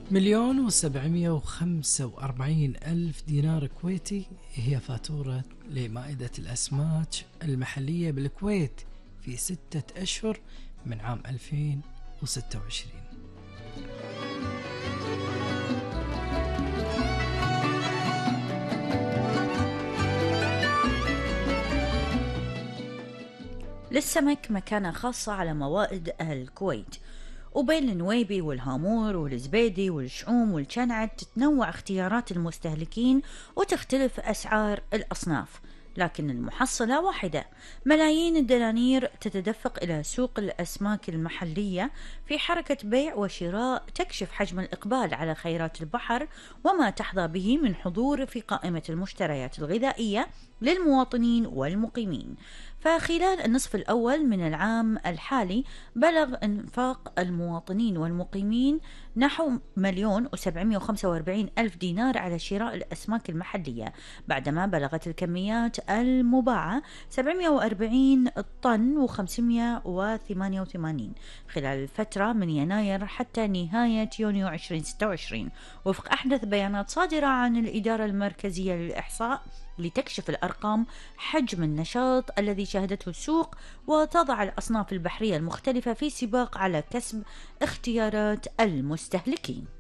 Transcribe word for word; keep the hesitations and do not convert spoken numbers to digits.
مليون وسبعمية وخمسة وأربعين ألف دينار كويتي هي فاتورة لمائدة الأسماك المحلية بالكويت في ستة أشهر من عام ألفين وستة وعشرين. للسمك مكانة خاصة على موائد الكويت، وبين النويبي والهامور والزبيدي والشعوم والشنعد تتنوع اختيارات المستهلكين وتختلف أسعار الأصناف، لكن المحصلة واحدة. ملايين الدنانير تتدفق إلى سوق الأسماك المحلية في حركة بيع وشراء تكشف حجم الإقبال على خيرات البحر وما تحظى به من حضور في قائمة المشتريات الغذائية للمواطنين والمقيمين. فخلال النصف الأول من العام الحالي بلغ انفاق المواطنين والمقيمين نحو مليون وسبعمائة وخمسة وأربعين ألف دينار على شراء الأسماك المحلية، بعدما بلغت الكميات المباعة سبعمائة وأربعين طن وخمسمائة وثمانية وثمانين خلال الفترة من يناير حتى نهاية يونيو ألفين وستة وعشرين، وفق أحدث بيانات صادرة عن الإدارة المركزية للإحصاء لتكشف الأرقام حجم النشاط الذي شهدته السوق، وتضع الأصناف البحرية المختلفة في سباق على كسب اختيارات المستهلكين.